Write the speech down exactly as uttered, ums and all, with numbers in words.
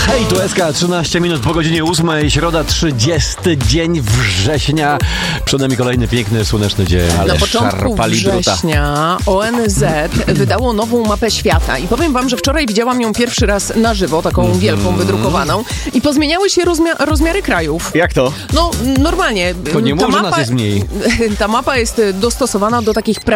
Hej, tu S K, trzynaście minut po godzinie ósmej, środa, trzydziesty dzień września. Przed nami kolejny piękny, słoneczny dzień. Ale Na początku września O N Z wydało nową mapę świata i powiem wam, że wczoraj widziałam ją pierwszy raz na żywo, taką mm. wielką, wydrukowaną i pozmieniały się rozmia- rozmiary krajów. Jak to? No, normalnie. To nie ta może mapa, nas jest mniej. Ta mapa jest dostosowana do takich pra-